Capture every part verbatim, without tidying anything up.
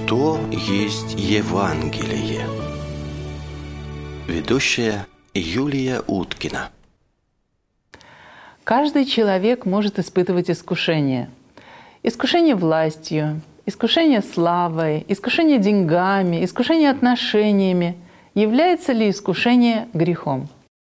Что есть Евангелие? Ведущая Юлия Уткина. Каждый человек может испытывать искушение. Искушение властью, искушение славой, искушение деньгами, искушение отношениями. Является ли искушение грехом?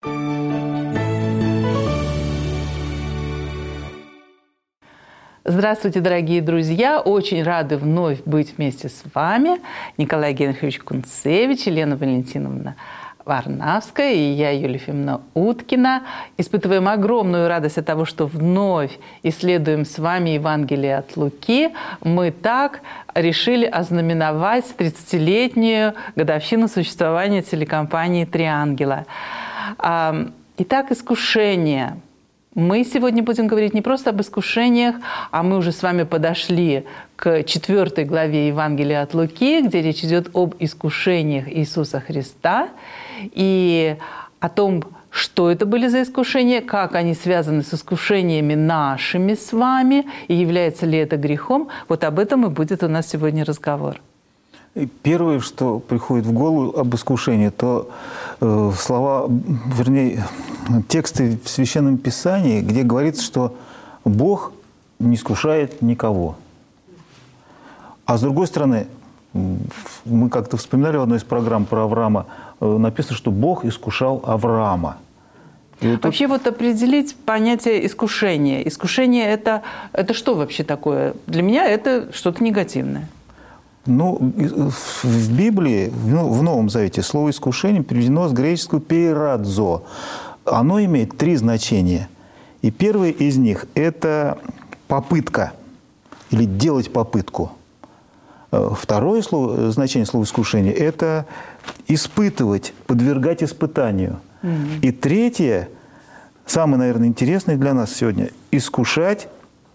Здравствуйте, дорогие друзья! Очень рады вновь быть вместе с вами. Николай Генрихович Кунцевич, Елена Валентиновна Варнавская и я, Юлия Ефимовна Уткина. Испытываем огромную радость от того, что вновь исследуем с вами Евангелие от Луки. Мы так решили ознаменовать тридцатилетнюю годовщину существования телекомпании «Три ангела». Итак, искушение. Мы сегодня будем говорить не просто об искушениях, а мы уже с вами подошли к четвертой главе Евангелия от Луки, где речь идет об искушениях Иисуса Христа и о том, что это были за искушения, как они связаны с искушениями нашими с вами, и является ли это грехом. Вот об этом и будет у нас сегодня разговор. Первое, что приходит в голову об искушении, то э, слова, вернее, тексты в Священном Писании, где говорится, что Бог не искушает никого. А с другой стороны, мы как-то вспоминали в одной из программ про Авраама, э, написано, что Бог искушал Авраама. И вот вообще тут... вот определить понятие искушения. Искушение это, – это что вообще такое? Для меня это что-то негативное. Ну, в Библии, в Новом Завете, слово «искушение» переведено с греческого «пейрадзо». Оно имеет три значения. И первое из них – это попытка или делать попытку. Второе слово, значение слова «искушение» – это испытывать, подвергать испытанию. Mm-hmm. И третье, самое, наверное, интересное для нас сегодня – искушать,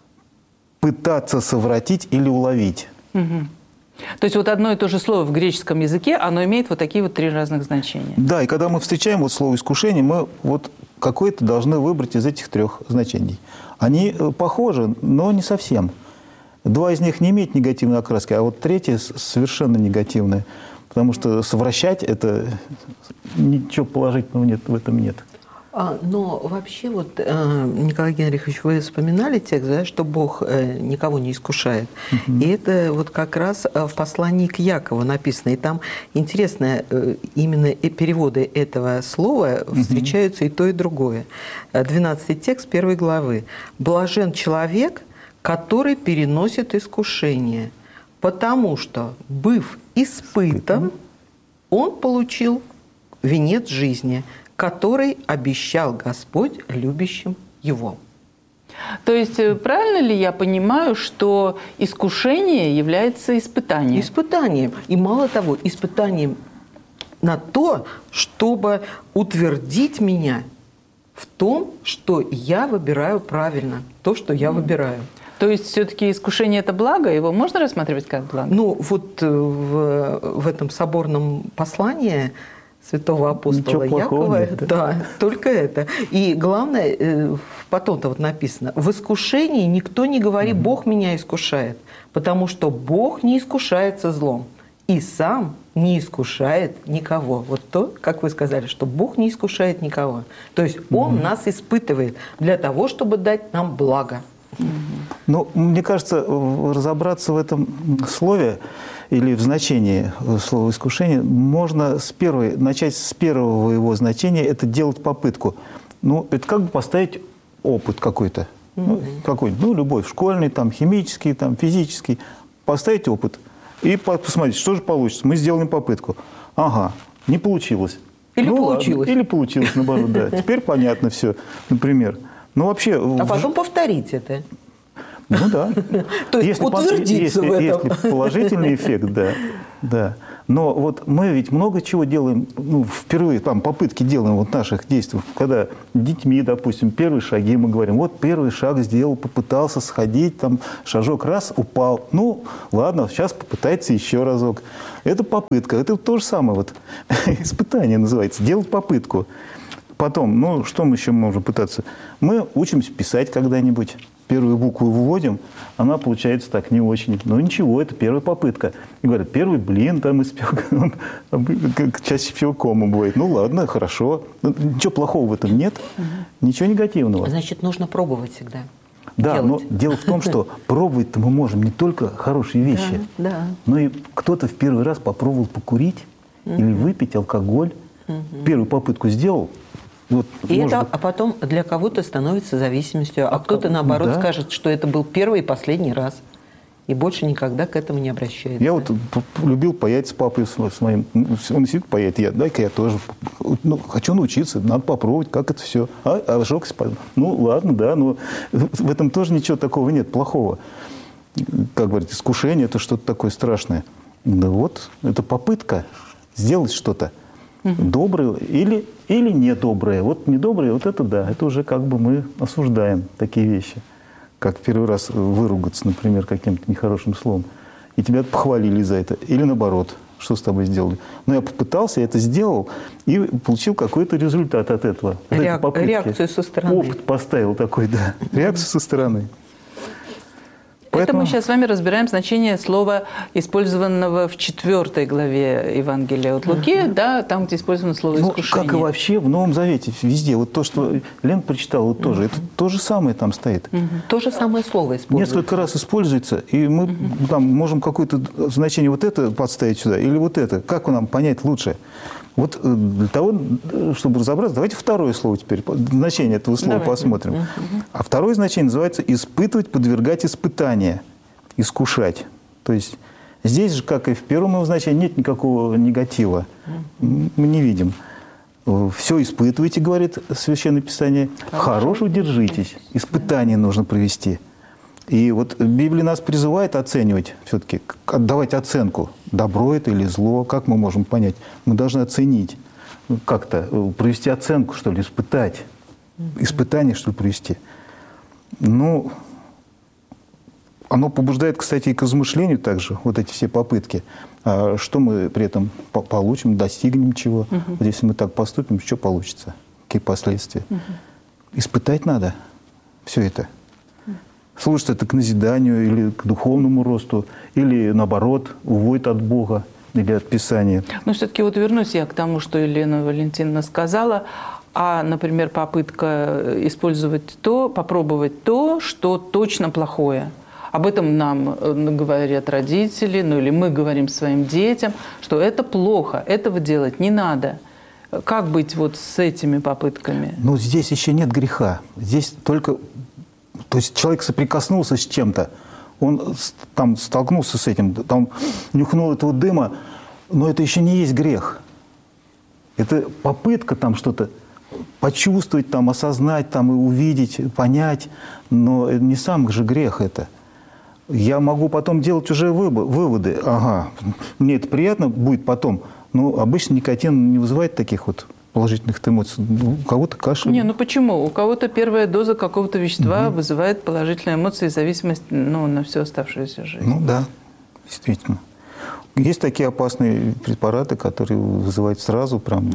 пытаться совратить или уловить. Mm-hmm. То есть вот одно и то же слово в греческом языке, оно имеет вот такие вот три разных значения. Да, и когда мы встречаем вот слово «искушение», мы вот какое-то должны выбрать из этих трех значений. Они похожи, но не совсем. Два из них не имеют негативной окраски, а вот третье совершенно негативное. Потому что совращать – это ничего положительного нет, в этом нет. А, но вообще, вот, Николай Генрихович, вы вспоминали текст, да, что Бог никого не искушает. Uh-huh. И это вот как раз в послании к Якову написано. И там интересно, именно переводы этого слова встречаются uh-huh. и то, и другое. двенадцатый текст первой главы. «Блажен человек, который переносит искушение, потому что, быв испытан, он получил венец жизни, который обещал Господь любящим его». То есть правильно ли я понимаю, что искушение является испытанием? Испытанием. И мало того, испытанием на то, чтобы утвердить меня в том, что я выбираю правильно, то, что я выбираю. То есть все-таки искушение – это благо? Его можно рассматривать как благо? Ну, вот в, в этом соборном послании святого апостола Якова, нет, да? да, только это. И главное, потом-то вот написано, в искушении никто не говорит, Бог меня искушает, потому что Бог не искушается злом и сам не искушает никого. Вот то, как вы сказали, что Бог не искушает никого. То есть Он mm-hmm. нас испытывает для того, чтобы дать нам благо. Ну, мне кажется, разобраться в этом слове или в значении слова «искушение» можно с первой, начать с первого его значения, это делать попытку. Ну, это как бы поставить опыт какой-то. Mm-hmm. Ну, какой-нибудь, ну, любой, школьный, там, химический, там, физический. Поставить опыт и посмотреть, что же получится. Мы сделаем попытку. Ага, не получилось. Или ну, получилось. Ладно. Или получилось, наоборот, да. Теперь понятно все, например. Ну, вообще... А потом повторить это. Ну да. То есть утвердиться в этом. Если положительный эффект, да, да. Но вот мы ведь много чего делаем, ну, впервые там попытки делаем вот наших действий, когда детьми, допустим, первые шаги мы говорим, вот первый шаг сделал, попытался сходить, там шажок раз, упал, ну ладно, сейчас попытается еще разок. Это попытка, это то же самое вот испытание называется, делать попытку. Потом, ну что мы еще можем пытаться? Мы учимся писать когда-нибудь. первую букву выводим, она получается так не очень. Но ничего, это первая попытка. И говорят, первый блин там испек, он чаще всего кома бывает. Ну ладно, хорошо. Ничего плохого в этом нет, угу. Ничего негативного. Значит, нужно пробовать всегда. Да, делать. Но дело в том, что пробовать-то мы можем не только хорошие вещи, да, да. но и кто-то в первый раз попробовал покурить угу. или выпить алкоголь, угу. первую попытку сделал. Вот, и это, быть... а потом для кого-то становится зависимостью, а, а кто-то, наоборот, да. скажет, что это был первый и последний раз, и больше никогда к этому не обращается. Я вот любил паять с папой, с, с моим. Он сидит, паяет, я, дай-ка я тоже. Ну, хочу научиться, надо попробовать, как это все. А, ожогся, ну, ладно, да, но в этом тоже ничего такого нет, плохого. Как говорить, искушение – это что-то такое страшное. Да вот, это попытка сделать что-то. Угу. Доброе или, или недоброе. Вот недоброе, вот это да, это уже как бы мы осуждаем такие вещи. Как первый раз выругаться, например, каким-то нехорошим словом. И тебя похвалили за это. Или наоборот, что с тобой сделали. Но я попытался, я это сделал, и получил какой-то результат от этого. Реак- от реакцию со стороны. Опыт поставил такой, да. Реакцию со стороны. Поэтому... Это мы сейчас с вами разбираем значение слова, использованного в четвертой главе Евангелия от Луки, uh-huh. да, там, где использовано слово «искушение». Ну, как и вообще в Новом Завете, везде. Вот то, что Лен прочитал, вот тоже, uh-huh. это то же самое там стоит. Uh-huh. То же самое слово используется. Несколько раз используется, и мы uh-huh. там можем какое-то значение вот это подставить сюда, или вот это. Как нам понять лучше? Вот для того, чтобы разобраться, давайте второе слово теперь, значение этого слова давайте. Посмотрим. Uh-huh. А второе значение называется «испытывать, подвергать испытания», «искушать». То есть здесь же, как и в первом его значении, нет никакого негатива. Uh-huh. Мы не видим. Все испытывайте, говорит Священное Писание, хорошего держитесь, испытания нужно провести. И вот Библия нас призывает оценивать все-таки, отдавать оценку, добро это или зло, как мы можем понять. Мы должны оценить, как-то провести оценку, что ли, испытать. Испытание, что ли, провести. Ну, оно побуждает, кстати, и к размышлению также, вот эти все попытки. А что мы при этом получим, достигнем чего. Угу. Вот если мы так поступим, что получится, какие последствия. Угу. Испытать надо все это. Служит это к назиданию или к духовному росту, или, наоборот, уводит от Бога или от Писания. Но все-таки вот вернусь я к тому, что Елена Валентиновна сказала. А, например, попытка использовать то, попробовать то, что точно плохое. Об этом нам говорят родители, ну или мы говорим своим детям, что это плохо, этого делать не надо. Как быть вот с этими попытками? Ну, здесь еще нет греха. Здесь только... То есть человек соприкоснулся с чем-то, он там столкнулся с этим, там нюхнул этого дыма, но это еще не есть грех. Это попытка там что-то почувствовать, там, осознать, там, и увидеть, понять, но не сам же грех это. Я могу потом делать уже выводы. Ага, мне это приятно будет потом, но обычно никотин не вызывает таких вот положительных эмоций. У кого-то кашель. Не, ну почему? У кого-то первая доза какого-то вещества угу. вызывает положительные эмоции и зависимость, ну, на всю оставшуюся жизнь. Ну да, действительно. Есть такие опасные препараты, которые вызывают сразу прям угу.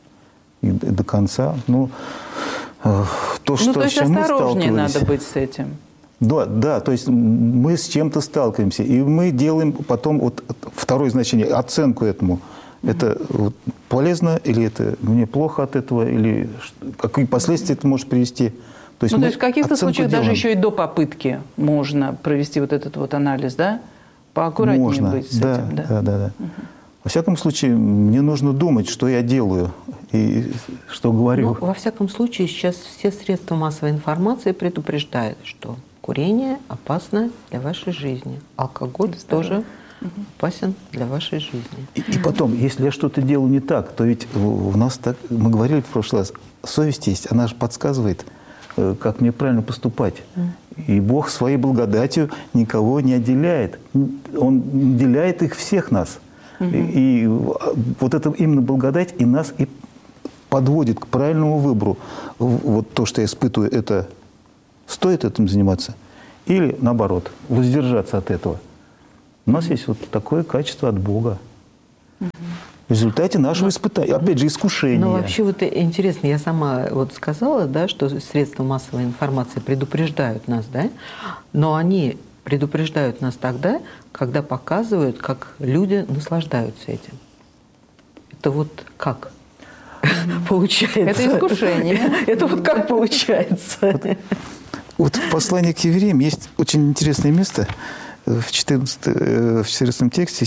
и до конца. Ну, то, что, ну, то есть с чем осторожнее мы сталкивались. Надо быть с этим. Да, да, то есть мы с чем-то сталкиваемся, и мы делаем потом вот второе значение, оценку этому. Это вот полезно или это мне плохо от этого, или какие последствия это может привести. То есть, ну, то есть в каких-то случаях делаем. даже еще и до попытки можно провести вот этот вот анализ, да? Поаккуратнее можно. быть с да, этим. Да, да, да. да. Угу. Во всяком случае, мне нужно думать, что я делаю и что говорю. Ну, во всяком случае, сейчас все средства массовой информации предупреждают, что курение опасно для вашей жизни. Алкоголь тоже опасен для вашей жизни. И, и потом, если я что-то делаю не так, то ведь у нас так, мы говорили в прошлый раз, совесть есть, она же подсказывает, как мне правильно поступать. И Бог своей благодатью никого не отделяет. Он отделяет их всех нас. Угу. И, и вот это именно благодать и нас и подводит к правильному выбору. Вот то, что я испытываю, это стоит этим заниматься? Или, наоборот, воздержаться от этого? У нас есть вот такое качество от Бога. Угу. В результате нашего испытания, опять же, искушения. Ну, вообще, вот интересно, я сама вот сказала, да, что средства массовой информации предупреждают нас, да, но они предупреждают нас тогда, когда показывают, как люди наслаждаются этим. Это вот как получается? Это искушение. Это вот как получается? Вот в послании к евреям есть очень интересное место в четырнадцатом тексте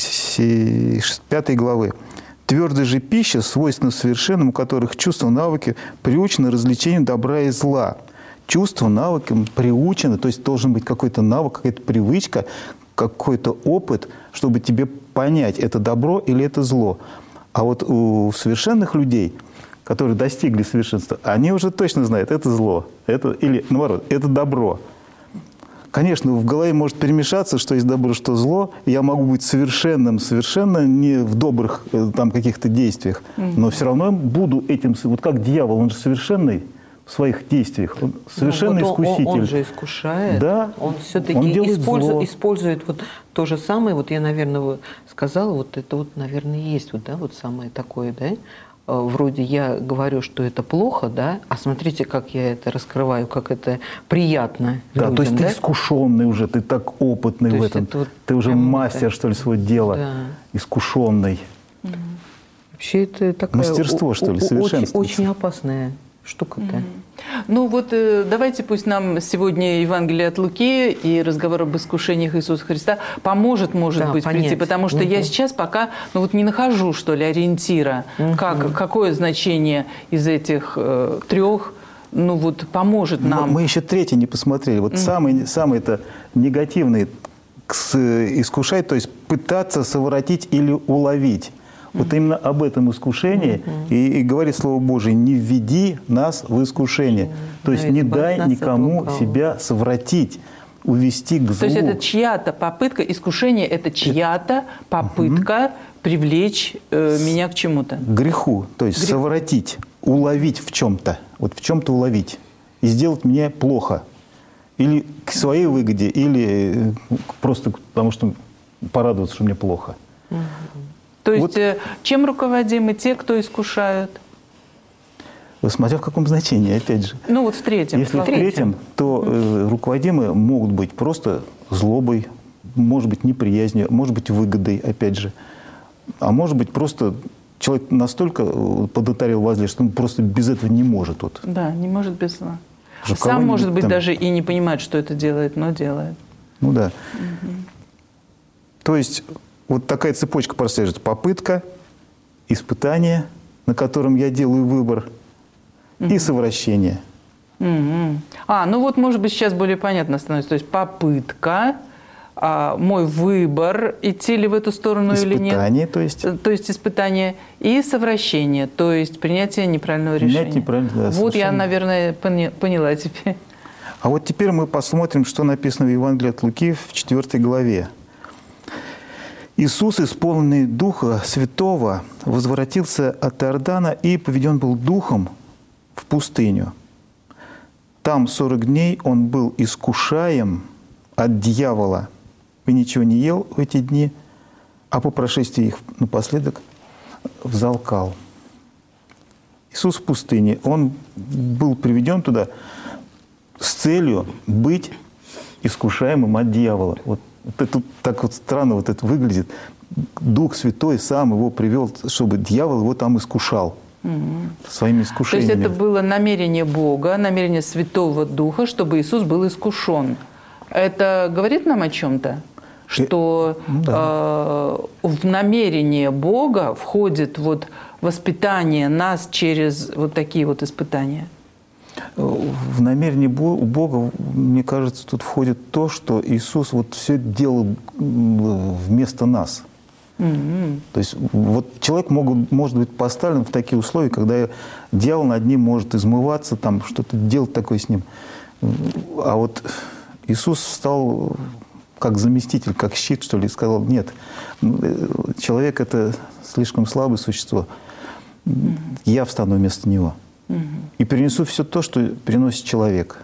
пятой главы. «Твердая же пища свойственна совершенным, у которых чувства, навыки приучены развлечению добра и зла». Чувства, навыки приучены, то есть должен быть какой-то навык, какая-то привычка, какой-то опыт, чтобы тебе понять, это добро или это зло. А вот у совершенных людей, которые достигли совершенства, они уже точно знают, это зло, это, или наоборот, это добро. Конечно, в голове может перемешаться, что есть добро, что зло. Я могу быть совершенным, совершенно не в добрых там каких-то действиях, но все равно буду этим, вот как дьявол, он же совершенный в своих действиях, он совершенный ну, вот искуситель. Он, он же искушает, да, он все-таки он использует, использует вот то же самое, вот я, наверное, сказала, вот это вот, наверное, и есть вот, да, вот самое такое, да, вроде я говорю, что это плохо, да, а смотрите, как я это раскрываю, как это приятно да, людям, то есть да? ты искушенный уже, ты так опытный то в этом, вот ты уже мастер, это... что ли, своего дела, да. искушенный. Угу. Вообще это такое... Мастерство, что ли, совершенство. Очень, очень опасная штука-то. Mm-hmm. Ну вот давайте пусть нам сегодня Евангелие от Луки и разговор об искушениях Иисуса Христа поможет, может да, быть, понять. прийти, потому что mm-hmm. я сейчас пока ну, вот не нахожу, что ли, ориентира, mm-hmm. как, какое значение из этих э, трех ну, вот, поможет нам. Мы, мы еще третий не посмотрели. Вот mm-hmm. самый, самый это негативный искушать, то есть пытаться совратить или уловить. Вот именно об этом искушении mm-hmm. и, и говорит Слово Божие: не введи нас в искушение. Mm-hmm. То есть не дай никому себя совратить, увести к злу. То есть это чья-то попытка, искушение – это чья-то попытка mm-hmm. привлечь э, меня к чему-то. К греху, то есть Грех. совратить, уловить в чем-то, вот в чем-то уловить и сделать мне плохо. Или к своей выгоде, или просто потому, что порадоваться, что мне плохо. Mm-hmm. То есть вот. Чем руководимы те, кто искушают? Смотря в каком значении, опять же. Ну вот в третьем. Если в третьем, то э, руководимы могут быть просто злобой, может быть неприязнью, может быть выгодой, опять же. А может быть просто человек настолько поднаторел во зле, что он просто без этого не может. Вот. Да, не может без зла. Сам, может быть, там... даже и не понимает, что это делает, но делает. Ну да. Угу. То есть... Вот такая цепочка прослеживается. Попытка, испытание, на котором я делаю выбор, угу. и совращение. Угу. А, ну вот, может быть, сейчас более понятно становится. То есть попытка, а, мой выбор, идти ли в эту сторону испытание, или нет. Испытание, то есть. То есть испытание. И совращение, то есть принятие неправильного Принять решения. неправильного, да, вот совершенно. я, наверное, поняла теперь. А вот теперь мы посмотрим, что написано в Евангелии от Луки в четвёртой главе. Иисус, исполненный Духа Святого, возвратился от Иордана и поведен был Духом в пустыню. Там сорок дней он был искушаем от дьявола и ничего не ел в эти дни, а по прошествии их напоследок взалкал. Иисус в пустыне, он был приведен туда с целью быть искушаемым от дьявола. Вот. Вот это так вот странно вот это выглядит. Дух Святой сам его привел, чтобы дьявол его там искушал угу. своими искушениями. То есть это было намерение Бога, намерение Святого Духа, чтобы Иисус был искушен. Это говорит нам о чем-то? Что ну, да. э, в намерение Бога входит вот воспитание нас через вот такие вот испытания? В намерении Бога, мне кажется, тут входит то, что Иисус вот все делал вместо нас. Mm-hmm. То есть вот человек мог, может быть поставлен в такие условия, когда дьявол над ним может измываться, там что-то делать такое с ним. А вот Иисус стал как заместитель, как щит, что ли, и сказал: нет, человек – это слишком слабое существо, mm-hmm. я встану вместо него. Угу. И перенесу все то, что переносит человек.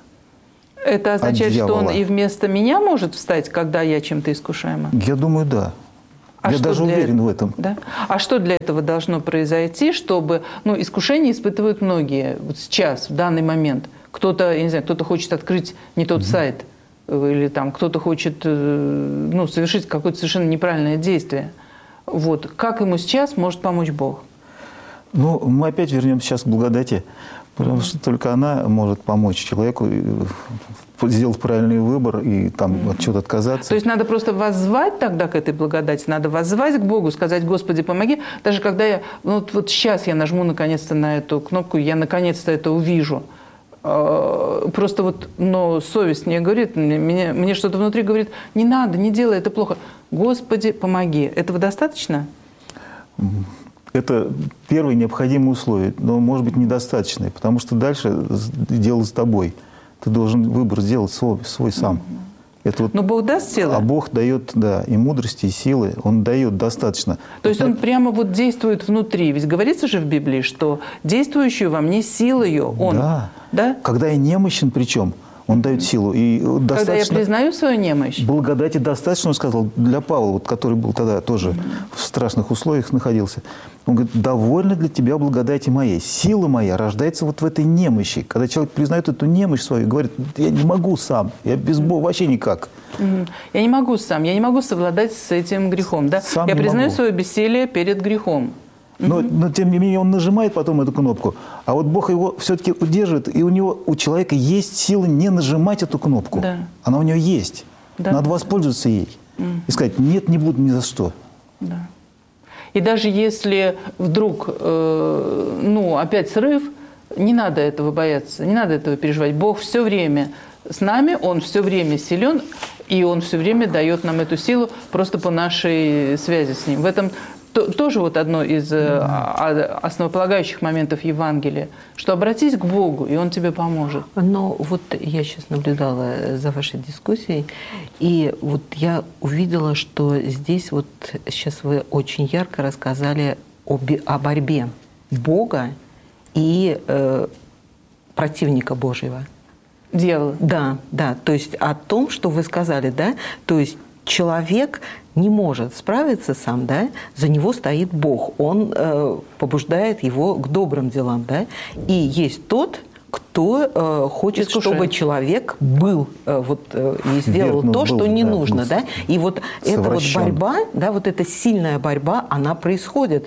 Это означает, что он и вместо меня может встать, когда я чем-то искушаема? Я думаю, да. А Я даже для уверен этого? в этом. Да? А что для этого должно произойти, чтобы... Ну, искушение испытывают многие вот сейчас, в данный момент. Кто-то, я не знаю, кто-то хочет открыть не тот mm-hmm. сайт, или там кто-то хочет ну, совершить какое-то совершенно неправильное действие. Вот. Как ему сейчас может помочь Бог? Ну, мы опять вернемся сейчас к благодати, потому mm-hmm. что только она может помочь человеку сделать правильный выбор и там mm-hmm. от чего-то отказаться. То есть надо просто воззвать тогда к этой благодати, надо воззвать к Богу, сказать: Господи, помоги. Даже когда я, ну, вот, вот сейчас я нажму наконец-то на эту кнопку, я наконец-то это увижу. Просто вот, но совесть мне говорит, мне, мне что-то внутри говорит: не надо, не делай, это плохо. Господи, помоги. Этого достаточно? Это первое необходимое условие, но, может быть, недостаточное, потому что дальше дело с тобой. Ты должен выбор сделать свой, свой сам. Mm-hmm. Это вот, но Бог даст силы? А Бог дает, да, и мудрости, и силы. Он дает достаточно. То есть Он прямо вот действует внутри. Ведь говорится же в Библии, что действующую во мне силою Он. Да. Да? Когда я немощен причем, Он дает силу. И когда достаточно... я признаю свою немощь? Благодати достаточно, он сказал, для Павла, вот, который был тогда тоже mm-hmm. в страшных условиях находился. Он говорит: довольно для тебя благодати моей. Сила моя рождается вот в этой немощи. Когда человек признает эту немощь свою и говорит: я не могу сам, я без Бога вообще никак. Mm-hmm. Я не могу сам, я не могу совладать с этим грехом. Да? Сам я признаю могу. свое бессилие перед грехом. Но, но, тем не менее, он нажимает потом эту кнопку, а вот Бог его все-таки удерживает, и у него, у человека есть сила не нажимать эту кнопку. Да. Она у него есть. Да. Надо воспользоваться ей. Mm. И сказать: нет, не буду ни за что. Да. И даже если вдруг, э, ну, опять срыв, не надо этого бояться, не надо этого переживать. Бог все время с нами, Он все время силен, и Он все время дает нам эту силу просто по нашей связи с Ним. В этом тоже вот одно из mm-hmm. основополагающих моментов Евангелия, что обратись к Богу, и Он тебе поможет. Но вот я сейчас наблюдала за вашей дискуссией, и вот я увидела, что здесь вот сейчас вы очень ярко рассказали о, о борьбе Бога и э, противника Божьего. Дьявола. Да, да, то есть о том, что вы сказали, да, то есть человек не может справиться сам, да, за него стоит Бог, он э, побуждает его к добрым делам, да, и есть тот, кто э, хочет, Искушает. чтобы человек был э, вот, э, и сделал Верно, то, был, что не да, нужно, да, и вот эта вот борьба, да, вот эта сильная борьба, она происходит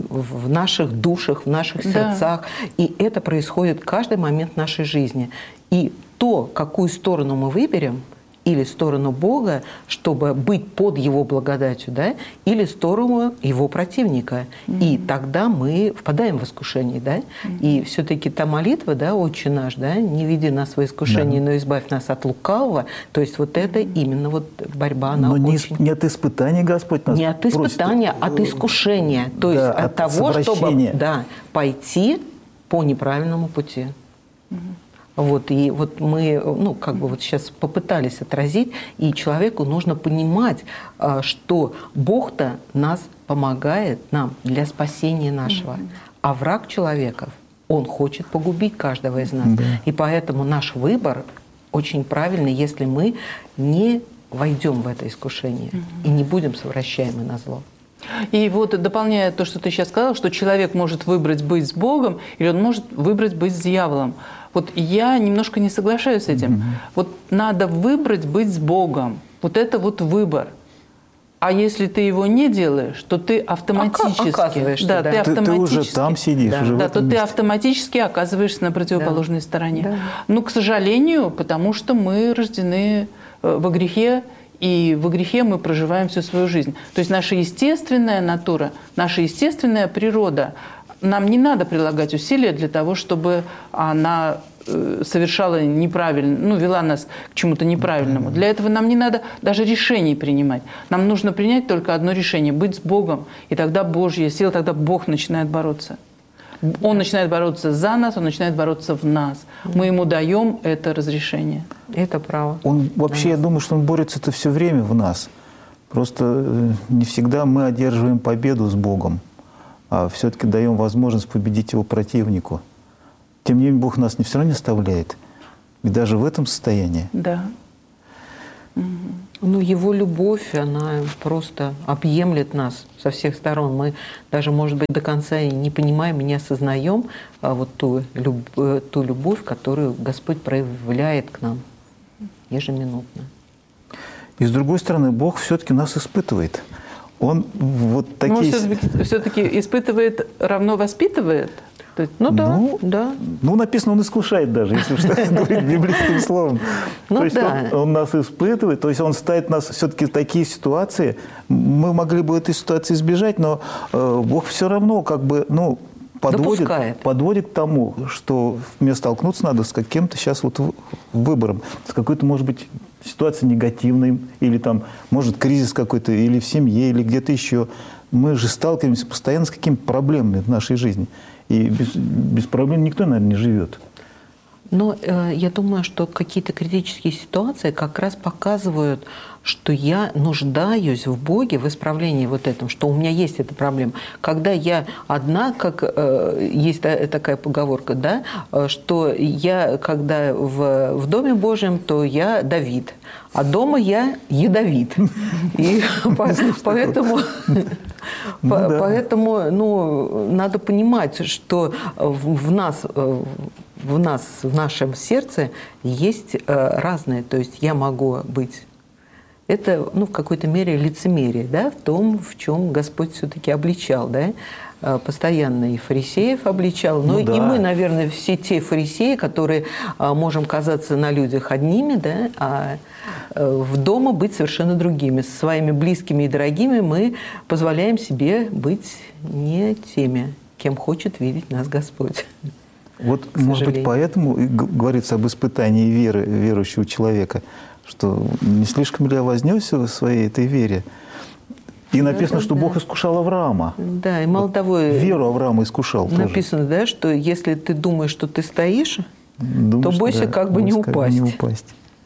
в наших душах, в наших сердцах, да. и это происходит каждый момент нашей жизни, и то, какую сторону мы выберем, или сторону Бога, чтобы быть под Его благодатью, да, или сторону Его противника. Mm-hmm. И тогда мы впадаем в искушение, да. Mm-hmm. И все-таки та молитва, да, «Отче наш», да, «Не веди нас во искушение, да. но избавь нас от лукавого», то есть вот это именно вот борьба, она но не, очень... не от испытания Господь нас Не от испытания, а от искушения. То да, есть от, от того, чтобы да, пойти по неправильному пути. Mm-hmm. Вот, и вот мы, ну, как бы вот сейчас попытались отразить, и человеку нужно понимать, что Бог-то нас помогает нам для спасения нашего, mm-hmm. а враг человеков, он хочет погубить каждого из нас. Mm-hmm. И поэтому наш выбор очень правильный, если мы не войдем в это искушение mm-hmm. и не будем совращаемы на зло. И вот дополняя то, что ты сейчас сказал, что человек может выбрать быть с Богом, или он может выбрать быть с дьяволом. Вот я немножко не соглашаюсь с этим. Mm-hmm. Вот надо выбрать быть с Богом. Вот это вот выбор. А если ты его не делаешь, то ты автоматически... Оказываешься, да, да. Ты, автоматически, ты, ты уже там сидишь. Да, уже да, в этом то месте. ты автоматически оказываешься на противоположной да. стороне. Да. Ну, к сожалению, потому что мы рождены во грехе, и во грехе мы проживаем всю свою жизнь. То есть наша естественная натура, наша естественная природа, нам не надо прилагать усилия для того, чтобы она совершала неправильно, ну, вела нас к чему-то неправильному. Для этого нам не надо даже решений принимать. Нам нужно принять только одно решение – быть с Богом. И тогда Божья сила, тогда Бог начинает бороться. Он начинает бороться за нас, Он начинает бороться в нас. Мы Ему даем это разрешение. Это право. Он вообще, я думаю, что Он борется это все время в нас. Просто не всегда мы одерживаем победу с Богом, а все-таки даем возможность победить Его противнику. Тем не менее, Бог нас не все равно не оставляет. И даже в этом состоянии. Да. Ну, его любовь, она просто объемлет нас со всех сторон. Мы даже, может быть, до конца и не понимаем, и не осознаем а, вот ту, люб, ту любовь, которую Господь проявляет к нам ежеминутно. И с другой стороны, Бог все-таки нас испытывает. Он вот такие... Ну, все-таки испытывает равно воспитывает? Ну да, ну, да. Ну, написано, он искушает даже, если что говорить библейским словом. Ну, то есть да. он, он нас испытывает, то есть он ставит нас все-таки в такие ситуации. Мы могли бы этой ситуации избежать, но э, Бог все равно как бы, ну, подводит, подводит к тому, что вместо столкнуться надо с каким-то сейчас вот выбором, с какой-то, может быть, ситуацией негативной, или там, может, кризис какой-то, или в семье, или где-то еще. Мы же сталкиваемся постоянно с какими-то проблемами в нашей жизни. И без, без проблем никто, наверное, не живет. Но э, я думаю, что какие-то критические ситуации как раз показывают, что я нуждаюсь в Боге, в исправлении вот этом, что у меня есть эта проблема. Когда я одна, как э, есть такая поговорка, да, что я, когда в, в Доме Божьем, то я Давид, а дома я ядовит. И поэтому... Ну, да. Поэтому ну, надо понимать, что в нас, в нас, в нашем сердце есть разное. То есть я могу быть... Это ну, в какой-то мере лицемерие, да, в том, в чем Господь все-таки обличал, да, постоянно и фарисеев обличал, но ну, да. и мы, наверное, все те фарисеи, которые можем казаться на людях одними, да, а в дома быть совершенно другими. Со своими близкими и дорогими мы позволяем себе быть не теми, кем хочет видеть нас Господь. Вот, может быть, поэтому и говорится об испытании веры верующего человека, что не слишком ли я вознесся в своей этой вере. И написано, да, что да. Бог искушал Авраама. Да, и мало вот того... Веру Авраама искушал написано, тоже. Да, что если ты думаешь, что ты стоишь, думаешь, то бойся да, как бы не упасть. Как бы не упасть.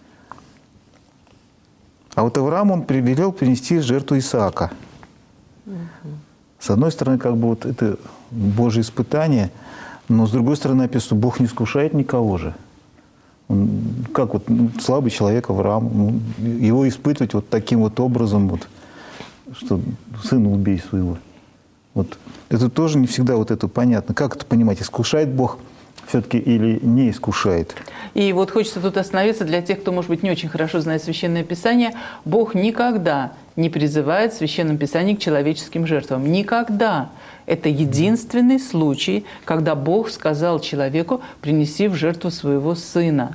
А вот Авраам, он велел принести жертву Исаака. Угу. С одной стороны, как бы вот это Божье испытание, но с другой стороны написано, Бог не искушает никого же. Он, как вот ну, слабый человек Авраам, ну, его испытывать вот таким вот образом, вот, что сына убей своего. Вот. Это тоже не всегда вот это понятно. Как это понимать, искушает Бог все-таки или не искушает? И вот хочется тут остановиться для тех, кто, может быть, не очень хорошо знает Священное Писание. Бог никогда не призывает в Священном Писании к человеческим жертвам. Никогда. Это единственный случай, когда Бог сказал человеку: принеси в жертву своего сына.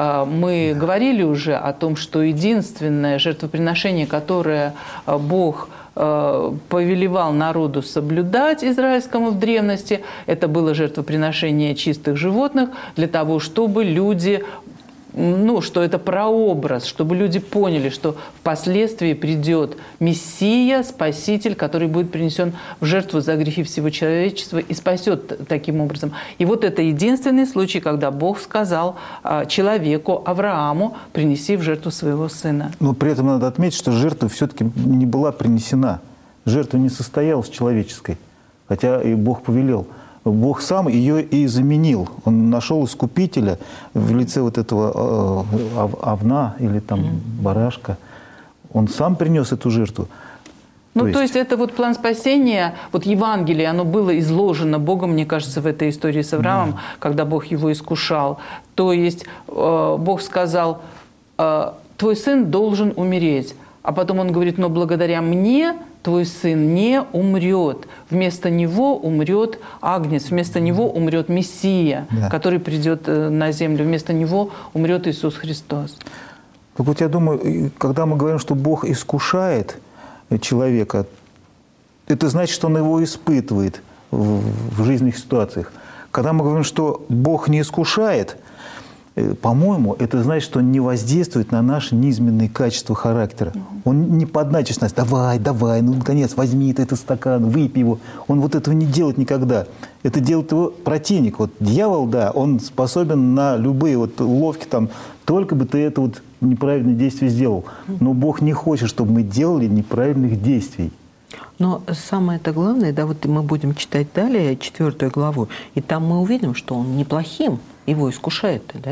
Мы говорили уже о том, что единственное жертвоприношение, которое Бог повелевал народу соблюдать израильскому в древности, это было жертвоприношение чистых животных для того, чтобы люди... Ну, что это прообраз, чтобы люди поняли, что впоследствии придет Мессия, Спаситель, который будет принесен в жертву за грехи всего человечества и спасет таким образом. И вот это единственный случай, когда Бог сказал человеку, Аврааму, принеси в жертву своего сына. Но при этом надо отметить, что жертва все-таки не была принесена. Жертва не состоялась человеческой, хотя и Бог повелел. Бог сам ее и заменил. Он нашел искупителя в лице вот этого э, овна или там барашка. Он сам принес эту жертву. Ну, то есть... то есть это вот план спасения, вот Евангелие, оно было изложено Богом, мне кажется, в этой истории с Авраамом, да. когда Бог его искушал. То есть э, Бог сказал, э, твой сын должен умереть. А потом он говорит, но благодаря мне твой сын не умрет. Вместо него умрет Агнец, вместо него умрет Мессия, да. который придет на землю. Вместо него умрет Иисус Христос. Так вот я думаю, когда мы говорим, что Бог искушает человека, это значит, что Он его испытывает в, в жизненных ситуациях. Когда мы говорим, что Бог не искушает, по-моему, это значит, что Он не воздействует на наши низменные качества характера. Он не подначит нас, давай, давай, ну, наконец, возьми этот стакан, выпей его. Он вот этого не делает никогда. Это делает его противник. Вот дьявол, да, он способен на любые вот уловки, там, только бы ты это вот неправильное действие сделал. Но Бог не хочет, чтобы мы делали неправильных действий. Но самое-то главное, да, вот мы будем читать далее четвертую главу, и там мы увидим, что он неплохим его искушает, да?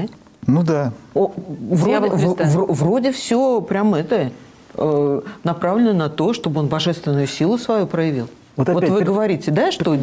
Ну да. О, вроде, Дьявол Христа. в- в- вроде все прям это э, направлено на то, чтобы он божественную силу свою проявил. Вот Вот, опять вы при- говорите, да, что